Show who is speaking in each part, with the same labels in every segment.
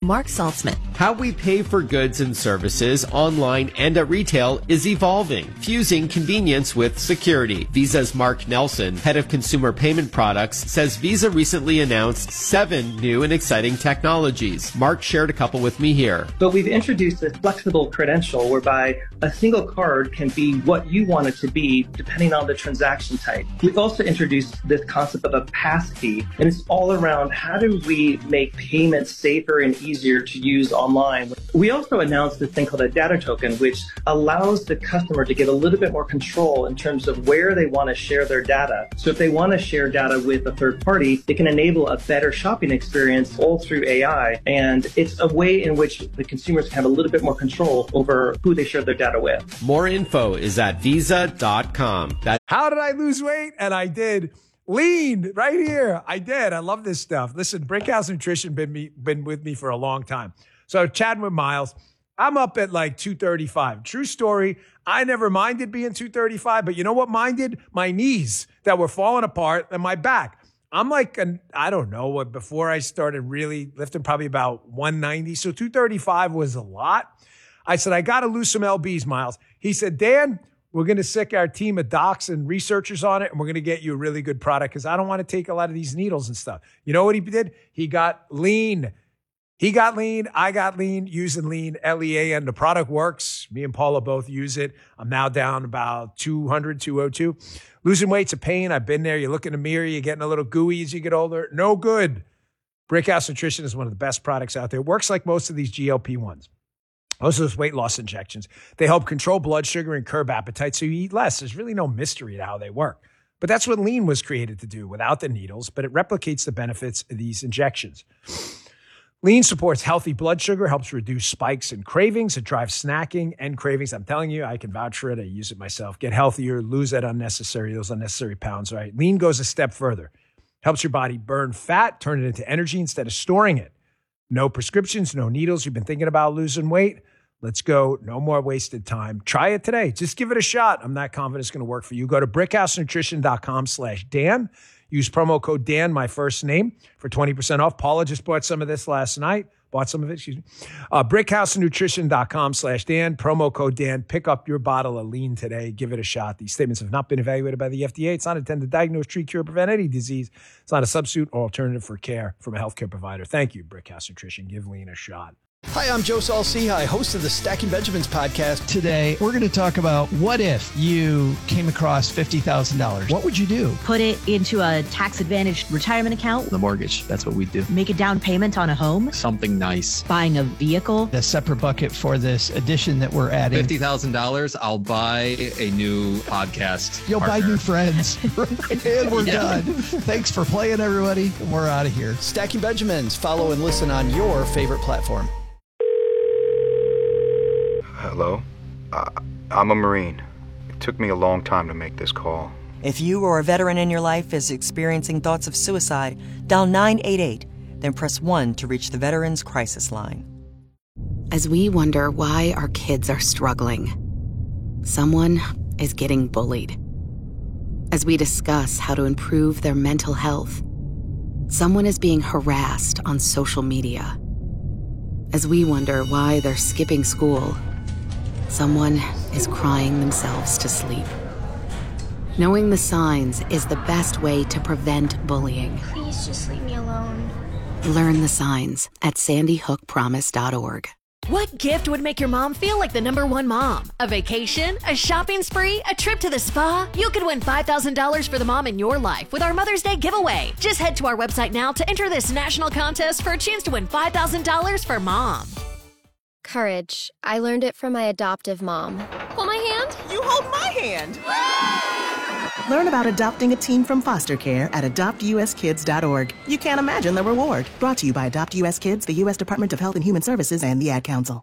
Speaker 1: Mark Saltzman.
Speaker 2: How we pay for goods and services online and at retail is evolving, fusing convenience with security. Visa's Mark Nelson, head of consumer payment products, says Visa recently announced 7 new and exciting technologies. Mark shared a couple with me here.
Speaker 3: But we've introduced this flexible credential whereby a single card can be what you want it to be depending on the transaction type. We've also introduced this concept of a passkey, and it's all around how do we make payments safer and easier to use online. We also announced this thing called a data token, which allows the customer to get a little bit more control in terms of where they want to share their data. So if they want to share data with a third party, they can enable a better shopping experience all through AI. And it's a way in which the consumers can have a little bit more control over who they share their data with.
Speaker 2: More info is at visa.com.
Speaker 4: How did I lose weight? And I did. Lean right here. I did. I love this stuff. Listen, Brickhouse Nutrition been with me for a long time. So chatting with Miles, I'm up at like 235. True story. I never minded being 235, but you know what minded? My knees that were falling apart and my back. I'm like, I don't know what, before I started really lifting, probably about 190. So 235 was a lot. I said, I got to lose some LBs, Miles. He said, Dan, we're going to sick our team of docs and researchers on it, and we're going to get you a really good product because I don't want to take a lot of these needles and stuff. You know what he did? He got lean. He got lean. I got lean, using lean, Lean. The product works. Me and Paula both use it. I'm now down about 200, 202. Losing weight's a pain. I've been there. You look in the mirror, you're getting a little gooey as you get older. No good. Brickhouse Nutrition is one of the best products out there. It works like most of these GLP-1s. Most of those weight loss injections. They help control blood sugar and curb appetite so you eat less. There's really no mystery to how they work. But that's what lean was created to do without the needles, but it replicates the benefits of these injections. Lean supports healthy blood sugar, helps reduce spikes and cravings. It drives snacking and cravings. I'm telling you, I can vouch for it. I use it myself. Get healthier, lose those unnecessary pounds, right? Lean goes a step further. Helps your body burn fat, turn it into energy instead of storing it. No prescriptions, no needles. You've been thinking about losing weight? Let's go. No more wasted time. Try it today. Just give it a shot. I'm not confident it's going to work for you. Go to brickhousenutrition.com/Dan. Use promo code Dan, my first name, for 20% off. Paula just bought some of this last night. Brickhousenutrition.com/Dan. Promo code Dan. Pick up your bottle of lean today. Give it a shot. These statements have not been evaluated by the FDA. It's not intended to diagnose, treat, cure, prevent any disease. It's not a substitute or alternative for care from a healthcare provider. Thank you, Brickhouse Nutrition. Give lean a shot.
Speaker 5: Hi, I'm Joe Saul-Sehy, host of the Stacking Benjamins podcast.
Speaker 6: Today, we're going to talk about what if you came across $50,000? What would you do?
Speaker 1: Put it into a tax-advantaged retirement account.
Speaker 7: The mortgage, that's what we do.
Speaker 1: Make a down payment on a home.
Speaker 7: Something nice.
Speaker 1: Buying a vehicle.
Speaker 6: A separate bucket for this addition that we're adding.
Speaker 7: $50,000, I'll buy a new podcast.
Speaker 6: You'll
Speaker 7: partner.
Speaker 6: buy new friends. And we're done. Thanks for playing, everybody. We're out of here.
Speaker 5: Stacking Benjamins. Follow and listen on your favorite platform.
Speaker 8: Hello? I'm a Marine. It took me a long time to make this call.
Speaker 9: If you or a veteran in your life is experiencing thoughts of suicide, dial 988, then press 1 to reach the Veterans Crisis Line.
Speaker 10: As we wonder why our kids are struggling, someone is getting bullied. As we discuss how to improve their mental health, someone is being harassed on social media. As we wonder why they're skipping school, someone is crying themselves to sleep. Knowing the signs is the best way to prevent bullying.
Speaker 11: Please just leave me alone.
Speaker 10: Learn the signs at sandyhookpromise.org.
Speaker 12: What gift would make your mom feel like the #1 mom? A vacation? A shopping spree? A trip to the spa? You could win $5,000 for the mom in your life with our Mother's Day giveaway. Just head to our website now to enter this national contest for a chance to win $5,000 for mom.
Speaker 11: Courage. I learned it from my adoptive mom. Hold my hand.
Speaker 13: You hold my hand.
Speaker 14: Learn about adopting a teen from foster care at adoptuskids.org. You can't imagine the reward. Brought to you by Adopt US Kids, the U.S. Department of Health and Human Services, and the Ad Council.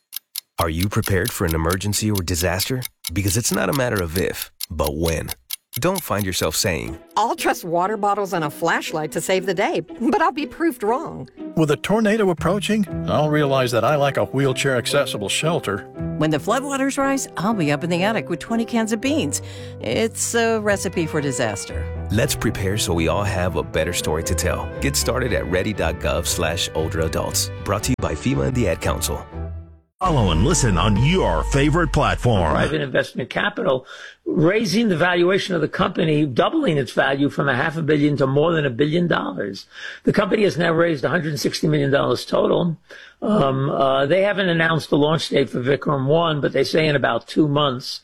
Speaker 15: Are you prepared for an emergency or disaster? Because it's not a matter of if, but when.
Speaker 13: Don't find yourself saying,
Speaker 15: I'll trust water bottles and a flashlight to save the day, but I'll be proved wrong.
Speaker 16: With a tornado approaching, I'll realize that I lack a wheelchair-accessible shelter.
Speaker 15: When the floodwaters rise, I'll be up in the attic with 20 cans of beans. It's a recipe for disaster.
Speaker 13: Let's prepare so we all have a better story to tell. Get started at ready.gov/older adults. Brought to you by FEMA and the Ad Council.
Speaker 17: Follow and listen on your favorite platform.
Speaker 18: Private investment capital, raising the valuation of the company, doubling its value from $500 million to more than $1 billion. The company has now raised $160 million total. They haven't announced the launch date for Vikram 1, but they say in about 2 months.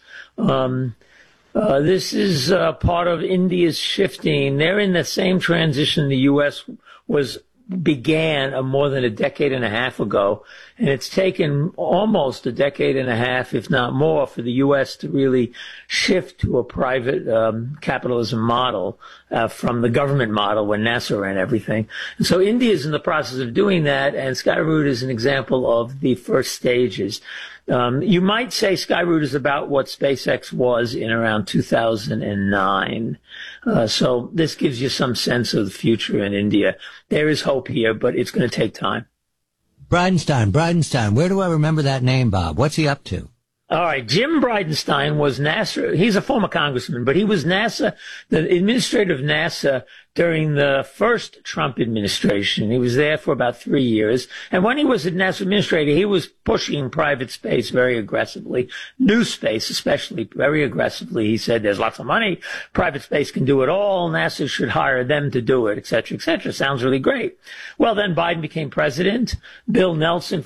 Speaker 18: This is part of India's shifting. They're in the same transition the U.S. began more than a decade and a half ago. And it's taken almost a decade and a half, if not more, for the U.S. to really shift to a private capitalism model from the government model when NASA ran everything. And so India is in the process of doing that, and Skyroot is an example of the first stages. You might say Skyroot is about what SpaceX was in around 2009. So this gives you some sense of the future in India. There is hope here, but it's going to take time.
Speaker 19: Bridenstine. Where do I remember that name, Bob? What's he up to?
Speaker 18: All right. Jim Bridenstine was NASA. He's a former congressman, but he was the administrator of NASA during the first Trump administration. He was there for about 3 years. And when he was a NASA administrator, he was pushing private space very aggressively, new space especially very aggressively. He said there's lots of money. Private space can do it all. NASA should hire them to do it, et cetera, et cetera. Sounds really great. Well, then Biden became president. Bill Nelson,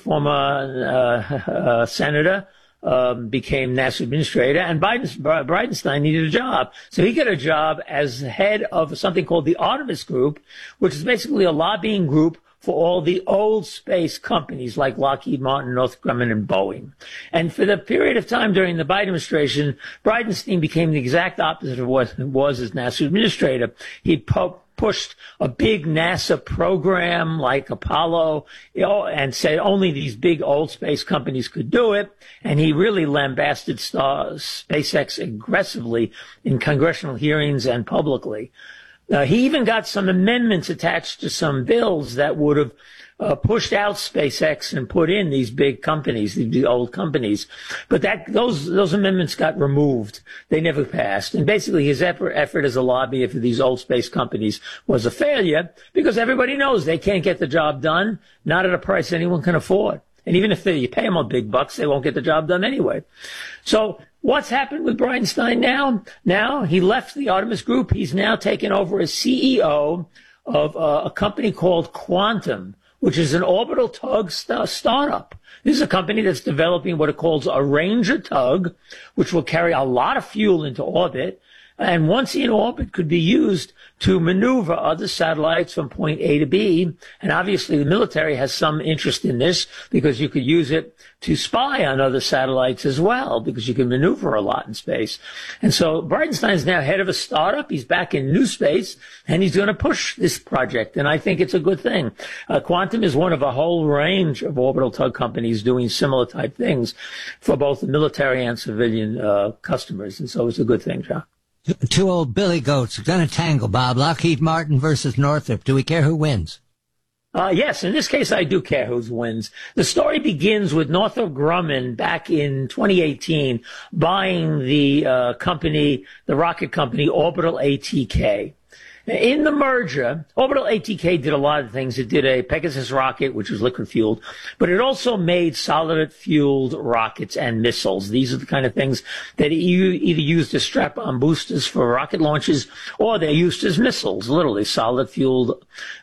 Speaker 18: former senator, became NASA administrator, and Bridenstine needed a job. So he got a job as head of something called the Artemis Group, which is basically a lobbying group for all the old space companies like Lockheed Martin, Northrop Grumman, and Boeing. And for the period of time during the Biden administration, Bridenstine became the exact opposite of what he was as NASA administrator. He pushed a big NASA program like Apollo, and said only these big old space companies could do it. And he really lambasted SpaceX aggressively in congressional hearings and publicly. He even got some amendments attached to some bills that would have pushed out SpaceX and put in these big companies, the old companies. But those amendments got removed. They never passed. And basically his effort as a lobbyist for these old space companies was a failure because everybody knows they can't get the job done, not at a price anyone can afford. And even if you pay them all big bucks, they won't get the job done anyway. So what's happened with Bridenstine now? Now he left the Artemis Group. He's now taken over as CEO of a company called Quantum, which is an orbital tug startup. This is a company that's developing what it calls a Ranger tug, which will carry a lot of fuel into orbit. And once in orbit, could be used to maneuver other satellites from point A to B. And obviously the military has some interest in this because you could use it to spy on other satellites as well, because you can maneuver a lot in space. And so Bridenstine is now head of a startup. He's back in new space, and he's going to push this project. And I think it's a good thing. Quantum is one of a whole range of orbital tug companies doing similar type things for both the military and civilian customers. And so it's a good thing, John.
Speaker 19: Two old billy goats gonna tangle, Bob. Lockheed Martin versus Northrop. Do we care who wins?
Speaker 18: Yes, in this case, I do care who wins. The story begins with Northrop Grumman back in 2018 buying the rocket company Orbital ATK. In the merger, Orbital ATK did a lot of things. It did a Pegasus rocket, which was liquid-fueled, but it also made solid-fueled rockets and missiles. These are the kind of things that you either used as strap-on boosters for rocket launches, or they're used as missiles. Literally, solid-fueled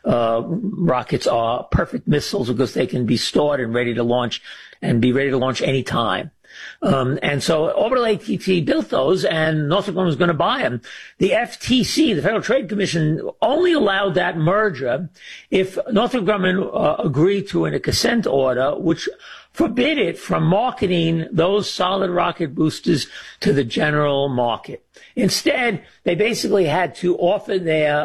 Speaker 18: rockets are perfect missiles because they can be stored and ready to launch, and be ready to launch any time. And so Orbital ATK built those, and Northrop Grumman was going to buy them. The FTC, the Federal Trade Commission, only allowed that merger if Northrop Grumman agreed to a consent order, which forbid it from marketing those solid rocket boosters to the general market. Instead, they basically had to offer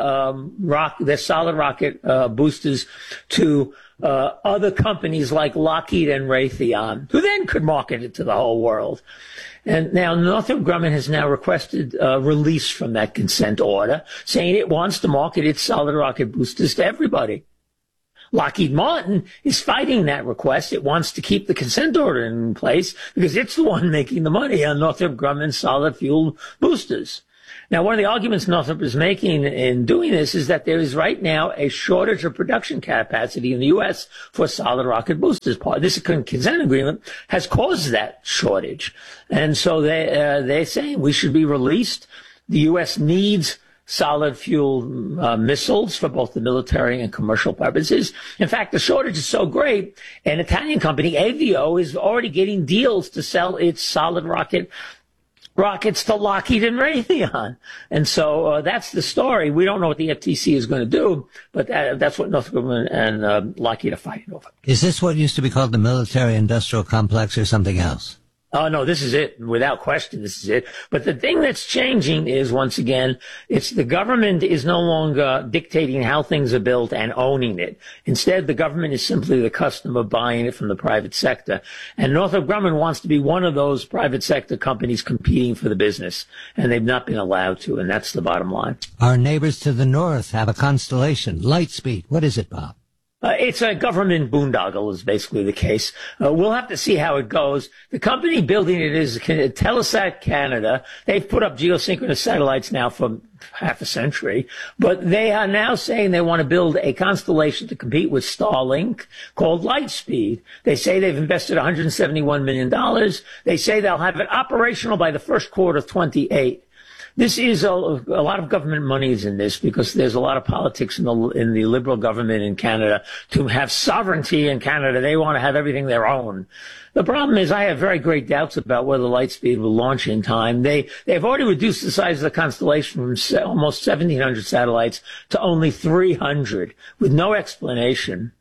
Speaker 18: their solid rocket boosters to other companies like Lockheed and Raytheon, who then could market it to the whole world. And now Northrop Grumman has now requested release from that consent order, saying it wants to market its solid rocket boosters to everybody. Lockheed Martin is fighting that request. It wants to keep the consent order in place because it's the one making the money on Northrop Grumman's solid fuel boosters. Now, one of the arguments Northrop is making in doing this is that there is right now a shortage of production capacity in the U.S. for solid rocket boosters. This consent agreement has caused that shortage. And so they're saying we should be released. The U.S. needs solid fuel missiles for both the military and commercial purposes. In fact, the shortage is so great, an Italian company, Avio, is already getting deals to sell its solid rockets to Lockheed and Raytheon. And so that's the story. We don't know what the FTC is going to do, but that's what Northrop Grumman and Lockheed are fighting over.
Speaker 19: Is this what used to be called the military-industrial complex or something else?
Speaker 18: Oh, no, this is it. Without question, this is it. But the thing that's changing is, once again, it's the government is no longer dictating how things are built and owning it. Instead, the government is simply the customer buying it from the private sector. And Northrop Grumman wants to be one of those private sector companies competing for the business. And they've not been allowed to, and that's the bottom line.
Speaker 19: Our neighbors to the north have a constellation, Lightspeed. What is it, Bob?
Speaker 18: It's a government boondoggle is basically the case. We'll have to see how it goes. The company building it is Telesat Canada. They've put up geosynchronous satellites now for half a century, but they are now saying they want to build a constellation to compete with Starlink called Lightspeed. They say they've invested $171 million. They say they'll have it operational by the first quarter of 28. This is a lot of government money is in this because there's a lot of politics in the Liberal government in Canada to have sovereignty in Canada. They want to have everything their own. The problem is I have very great doubts about whether Lightspeed will launch in time. They've already reduced the size of the constellation from almost 1,700 satellites to only 300 with no explanation.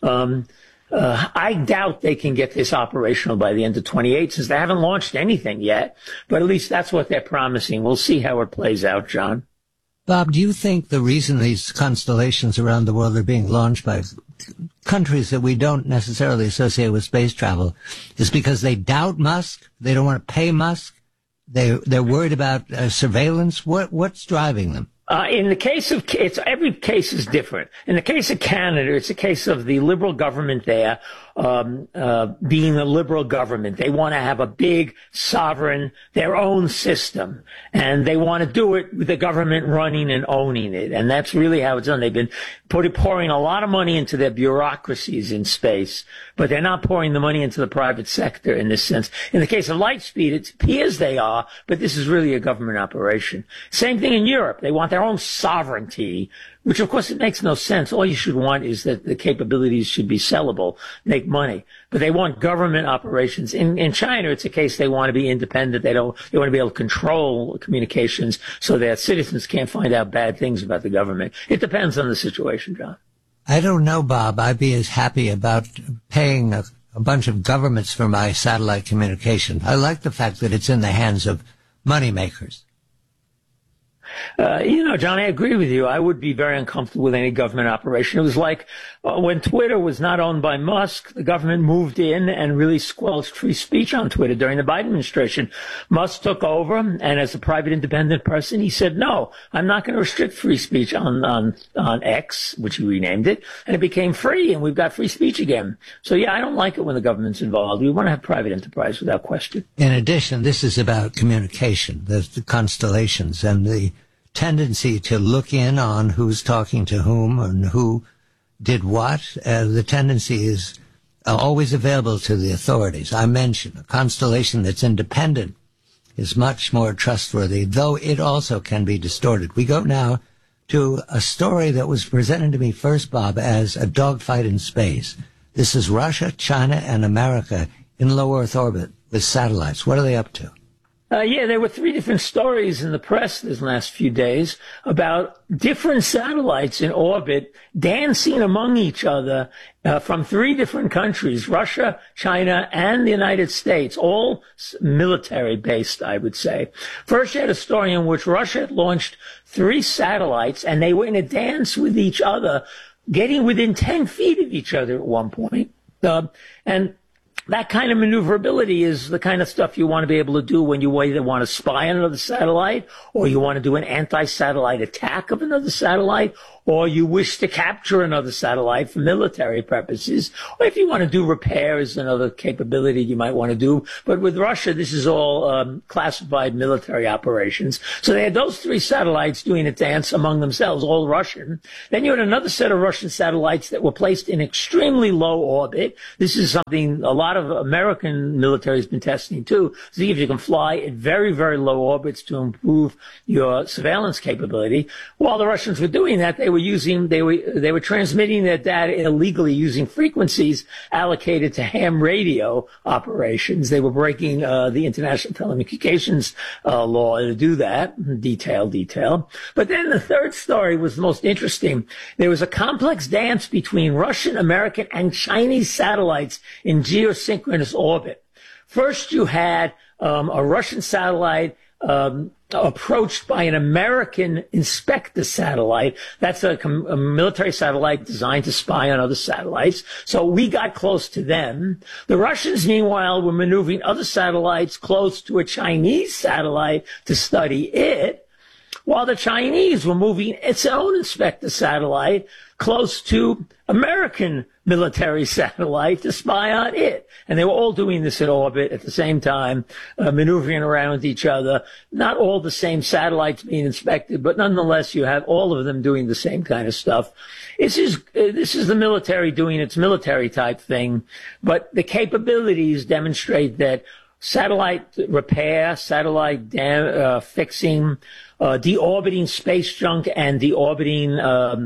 Speaker 18: I doubt they can get this operational by the end of 28 since they haven't launched anything yet. But at least that's what they're promising. We'll see how it plays out, John.
Speaker 19: Bob, do you think the reason these constellations around the world are being launched by countries that we don't necessarily associate with space travel is because they doubt Musk? They don't want to pay Musk? They're worried about surveillance? What's driving them?
Speaker 18: In the case of, every case is different. In the case of Canada, it's a case of the Liberal government there, being a Liberal government. They want to have a big, sovereign, their own system. And they want to do it with the government running and owning it. And that's really how it's done. They've been pouring a lot of money into their bureaucracies in space, but they're not pouring the money into the private sector in this sense. In the case of Lightspeed, it appears they are, but this is really a government operation. Same thing in Europe. They want their own sovereignty, which of course it makes no sense. All you should want is that the capabilities should be sellable, make money. But they want government operations. In China, it's a case they want to be independent. They want to be able to control communications so that citizens can't find out bad things about the government. It depends on the situation, John.
Speaker 19: I don't know, Bob. I'd be as happy about paying a bunch of governments for my satellite communication. I like the fact that it's in the hands of moneymakers.
Speaker 18: John, I agree with you. I would be very uncomfortable with any government operation. It was like when Twitter was not owned by Musk, the government moved in and really squelched free speech on Twitter during the Biden administration. Musk took over, and as a private independent person, he said, no, I'm not going to restrict free speech on X, which he renamed it, and it became free, and we've got free speech again. So, yeah, I don't like it when the government's involved. We want to have private enterprise without question.
Speaker 19: In addition, this is about communication, the constellations, and the tendency to look in on who's talking to whom and who did what. The tendency is always available to the authorities. I mentioned a constellation that's independent is much more trustworthy, though it also can be distorted. We go now to a story that was presented to me first, Bob, as a dogfight in space. This is Russia, China, and America in low Earth orbit with satellites. What are they up to?
Speaker 18: There were 3 different stories in the press this last few days about different satellites in orbit dancing among each other from 3 different countries, Russia, China, and the United States, all military-based, I would say. First, you had a story in which Russia had launched 3 satellites, and they were in a dance with each other, getting within 10 feet of each other at one point. And that kind of maneuverability is the kind of stuff you want to be able to do when you either want to spy on another satellite, or you want to do an anti-satellite attack of another satellite, or you wish to capture another satellite for military purposes, or if you want to do repairs, another capability you might want to do. But with Russia, this is all classified military operations. So they had those 3 satellites doing a dance among themselves, all Russian. Then you had another set of Russian satellites that were placed in extremely low orbit. This is something a lot of American military has been testing too. See if you can fly at very, very low orbits to improve your surveillance capability. While the Russians were doing that, they were transmitting their data illegally using frequencies allocated to ham radio operations. They were breaking the International Telecommunications law to do that. Detail. But then the third story was the most interesting. There was a complex dance between Russian, American, and Chinese satellites in geosynchronous orbit. First, you had a Russian satellite approached by an American Inspector satellite. That's a military satellite designed to spy on other satellites. So we got close to them. The Russians, meanwhile, were maneuvering other satellites close to a Chinese satellite to study it, while the Chinese were moving its own Inspector satellite close to American military satellite to spy on it. And they were all doing this in orbit at the same time, maneuvering around each other. Not all the same satellites being inspected, but nonetheless, you have all of them doing the same kind of stuff. This is the military doing its military type thing, but the capabilities demonstrate that satellite repair, satellite fixing, deorbiting space junk and deorbiting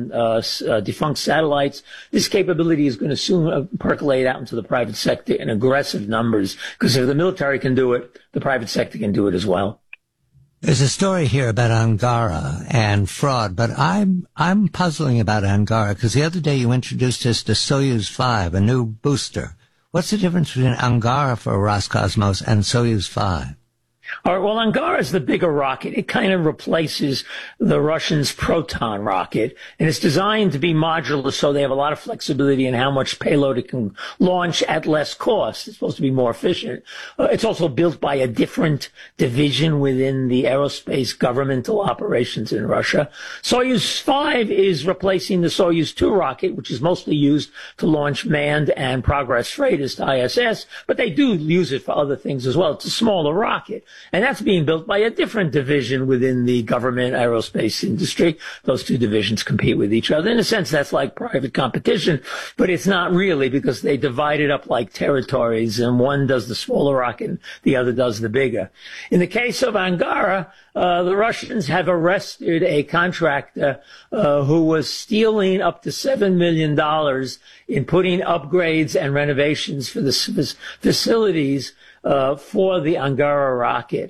Speaker 18: defunct satellites. This capability is going to soon percolate out into the private sector in aggressive numbers, because if the military can do it, the private sector can do it as well.
Speaker 19: There's a story here about Angara and fraud, but I'm puzzling about Angara, because the other day you introduced us to Soyuz 5, a new booster. What's the difference between Angara for Roscosmos and Soyuz 5?
Speaker 18: All right, well, Angara is the bigger rocket. It kind of replaces the Russians' Proton rocket, and it's designed to be modular, so they have a lot of flexibility in how much payload it can launch at less cost. It's supposed to be more efficient. It's also built by a different division within the aerospace governmental operations in Russia. Soyuz 5 is replacing the Soyuz 2 rocket, which is mostly used to launch manned and Progress freighters to ISS, but they do use it for other things as well. It's a smaller rocket. And that's being built by a different division within the government aerospace industry. Those two divisions compete with each other. In a sense, that's like private competition, but it's not really, because they divide it up like territories, and one does the smaller rocket and the other does the bigger. In the case of Angara, the Russians have arrested a contractor who was stealing up to $7 million in putting upgrades and renovations for the facilities for the Angara rocket.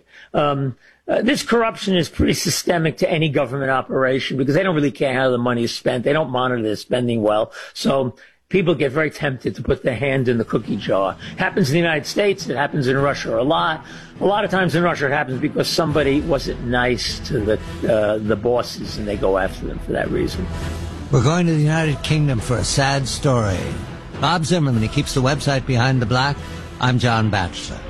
Speaker 18: This corruption is pretty systemic to any government operation, because they don't really care how the money is spent. They don't monitor their spending well. So people get very tempted to put their hand in the cookie jar. It happens in the United States. It happens in Russia a lot. A lot of times in Russia it happens because somebody wasn't nice to the bosses, and they go after them for that reason.
Speaker 19: We're going to the United Kingdom for a sad story. Bob Zimmerman, he keeps the website Behind the Black. I'm John Batchelor.